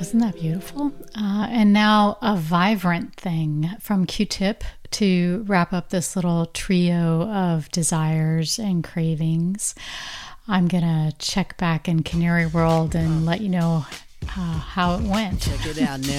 Isn't that beautiful? And now a vibrant thing from Q-Tip to wrap up this little trio of desires and cravings. I'm going to check back in Canary World and let you know how it went. Check it out now.